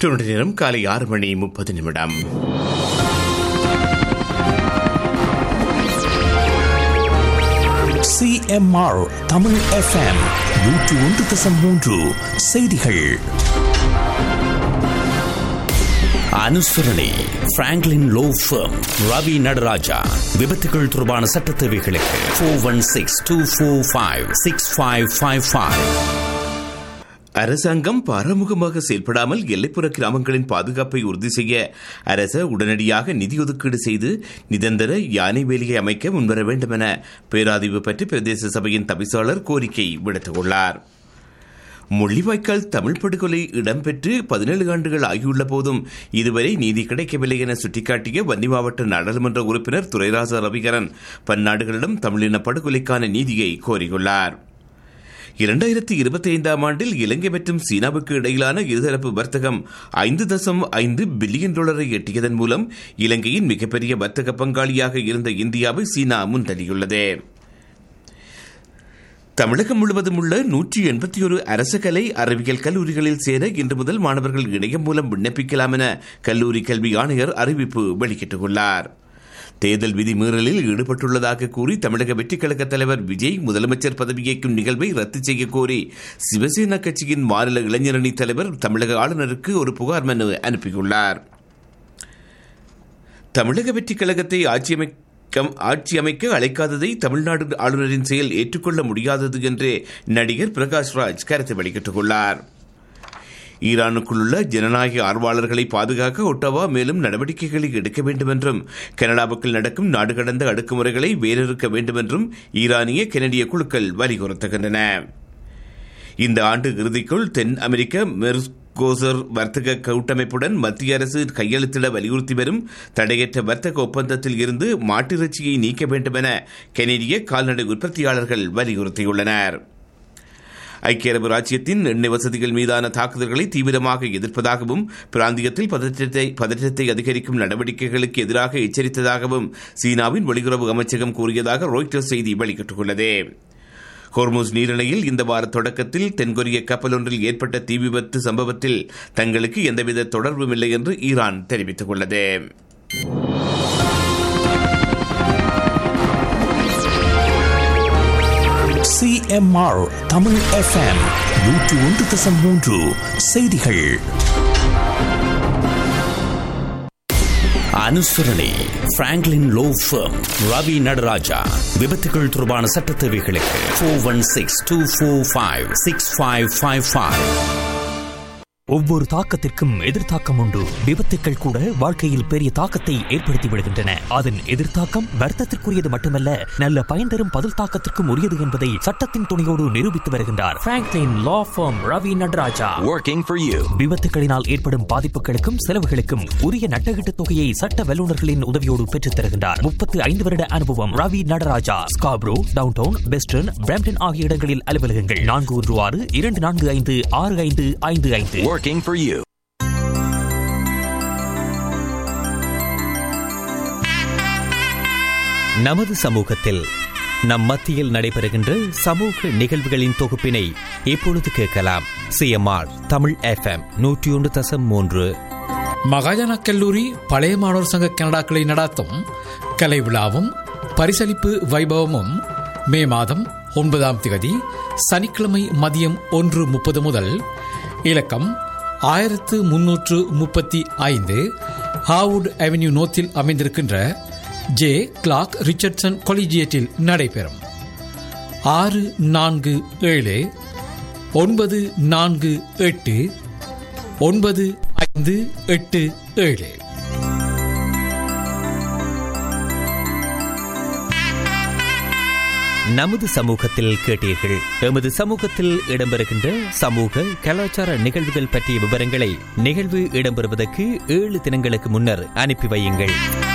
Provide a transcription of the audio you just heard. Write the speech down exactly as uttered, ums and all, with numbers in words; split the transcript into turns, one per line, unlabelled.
Toronto நேரம் காலை ஆறு மணி முப்பது நிமிடம்.
C M R Tamil F M நூற்று ஒன்று தசம் மூன்று செய்திகள். அனுசரணை Franklin low firm, Ravi Nataraja. விபத்துகள் தொடர்பான சட்ட தேவைகளுக்கு four one six two four five six five five five.
அரசாங்கம் பாராமுகமாக செயல்படாமல் எல்லைப்புற கிராமங்களின் பாதுகாப்பை உறுதி செய்ய அரசு உடனடியாக நிதி ஒதுக்கீடு செய்து நிரந்தர யானை வேலியை அமைக்க முன்வர வேண்டும் என பேராதீவு பற்றி பிரதேச சபையின் தவிசாளர் கோரிக்கை விடுத்துள்ளார். முள்ளிவாய்க்கால் தமிழ் படுகொலை இடம்பெற்று பதினேழு ஆண்டுகள் ஆகியுள்ள போதும் இதுவரை நீதி கிடைக்கவில்லை என சுட்டிக்காட்டிய வன்னி மாவட்ட நாடாளுமன்ற உறுப்பினர் துரைராசா ரவிகரன் பன்னாடுகளிடம் தமிழின படுகொலைக்கான நீதியை கோரியுள்ளார். இரண்டாயிரத்தி இருபத்தி ஐந்தாம் ஆண்டில் இலங்கை மற்றும் சீனாவுக்கு இடையிலான இருதரப்பு வர்த்தகம் ஐந்து தசம் ஐந்து பில்லியன் டாலரை எட்டியதன் மூலம் இலங்கையின் மிகப்பெரிய வர்த்தக பங்காளியாக இருந்த இந்தியாவை சீனா முந்தள்ளியுள்ளது. தமிழகம் முழுவதும் உள்ள நூற்றி எண்பத்தி ஒரு அரசு கலை அறிவியல் கல்லூரிகளில் சேர இன்று முதல் மாணவர்கள் இணையம் மூலம் விண்ணப்பிக்கலாம் என கல்லூரி கல்வி ஆணையர் அறிவிப்பு வெளியிட்டுள்ளார். தேர்தல் விதிமீறலில் ஈடுபட்டுள்ளதாக கூறி தமிழக வெற்றிக் கழக தலைவர் விஜய் முதலமைச்சர் பதவியேற்கும் நிகழ்வை ரத்து செய்ய கோரி சிவசேனா கட்சியின் மாநில இளைஞரணி தலைவர் தமிழக ஆளுநருக்கு ஒரு புகார் மனு அனுப்பியுள்ளார். தமிழக வெற்றிக் கழகத்தை ஆட்சியமைக்க ஆட்சி அமைக்க அழைக்காததை தமிழ்நாடு ஆளுநரின் செயல் ஏற்றுக்கொள்ள முடியாதது என்று நடிகர் பிரகாஷ்ராஜ் கருத்து வெளியிட்டுள்ளார். ஈரானுக்குள்ள ஜனநாயக ஆர்வலர்களை பாதுகாக்க ஒட்டாவா மேலும் நடவடிக்கைகளை எடுக்க வேண்டும் என்றும் கனடாவுக்குள் நடக்கும் நாடு கடந்த அடக்குமுறைகளை வேறறுக்க வேண்டும் என்றும் ஈரானிய கனடிய குழுக்கள் வலியுறுத்துகின்றன. இந்த ஆண்டு இறுதிக்குள் தென் அமெரிக்க மெர்கோசர் வர்த்தக கூட்டமைப்புடன் மத்திய அரசு கையெழுத்திட வலியுறுத்தி வரும் தடையற்ற வர்த்தக ஒப்பந்தத்தில் இருந்து மாட்டிறைச்சியை நீக்க வேண்டும் என கனடிய கால்நடை உற்பத்தியாளர்கள் வலியுறுத்தியுள்ளனர். ஐக்கிய அரபு ராச்சியத்தின் எண்ணெய் வசதிகள் மீதான தாக்குதல்களை தீவிரமாக எதிர்ப்பதாகவும் பிராந்தியத்தில் பதற்றத்தை பதற்றத்தை அதிகரிக்கும் நடவடிக்கைகளுக்கு எதிராக எச்சரித்ததாகவும் சீனாவின் வெளியுறவு அமைச்சகம் கூறியதாக ராய்ட்டர்ஸ் செய்தி வெளியிட்டுள்ளது. ஹோர்முஸ் நீரிணையில் இந்த வார தொடக்கத்தில் தென்கொரிய கப்பல் ஒன்றில் ஏற்பட்ட தீ விபத்து சம்பவத்தில் தங்களுக்கு எந்தவித தொடர்பும் இல்லை என்று ஈரான் தெரிவித்துள்ளது.
C M R Tamil F M நூற்று ஒன்று தசம் மூன்று செய்திகள். அனுசரணை Franklin low firm, Ravi Nataraja. விபத்துகள் தொடர்பான சட்ட தேவைகளுக்கு four one six two four five six five five five. ஒவ்வொரு தாக்கத்திற்கும் எதிர்த்தாக்கம் உண்டு. விபத்துக்கள் கூட வாழ்க்கையில் பெரிய தாக்கத்தை ஏற்படுத்தி விடுகின்றன. அதன் எதிர்த்தாக்கம் வருத்தத்திற்குரியது மட்டுமல்ல, நல்ல பயன் தரும் பதில் தாக்கத்திற்கும் உரியது என்பதை சட்டத்தின் துணையோடு நிரூபித்து வருகின்றார் Franklin law form Ravi Nataraja.
Working for you.
விபத்துகளினால் ஏற்படும் பாதிப்புகளுக்கும் செலவுகளுக்கும் உரிய நட்டகீட்டு தொகையை சட்ட வல்லுநர்களின் உதவியோடு பெற்றுத் தருகின்றார். முப்பத்தி ஐந்து வருட அனுபவம். Ravi Nataraja. Scarborough, downtown, western, Brampton ஆகிய இடங்களில் அலுவலகங்கள். நான்கு ஒன்று ஆறு இரண்டு நான்கு ஐந்து ஆறு ஐந்து ஐந்து ஐந்து.
Working for you.
நமது சமூகத்தில் நம் மத்தியில் நடைபெறுகின்ற சமூக நிகழ்வுகளின் தொகுப்பினை இப்பொழுது கேட்கலாம். சிஎம்ஆர் தமிழ் எஃப்எம் நூற்றி ஒன்று தசம் மூன்று.
மகாஜன கல்லூரி பழைய மாணவர் சங்க கனடாக்களை நடாத்தும் கலை விழாவும் பரிசளிப்பு வைபவமும் மே மாதம் ஒன்பதாம் தேதி சனிக்கிழமை மதியம் ஒன்று முப்பது முதல் இலக்கம் ஆயிரத்து முன்னூற்று முப்பத்தி ஐந்து ஹாவுட் அவென்யூ நோத்தில் அமைந்திருக்கின்ற ஜே கிளார்க் ரிச்சர்ட்சன் கொலிஜியேட்டில் நடைபெறும். ஆறு நான்கு ஏழு ஒன்பது நான்கு எட்டு ஒன்பது ஐந்து எட்டு ஏழு.
நமது சமூகத்தில் கேட்டீர்கள். எமது சமூகத்தில் இடம்பெறுகின்ற சமூக கலாச்சார நிகழ்வுகள் பற்றிய விவரங்களை நிகழ்வு இடம்பெறுவதற்கு ஏழு தினங்களுக்கு முன்னர் அனுப்பி வையுங்கள்.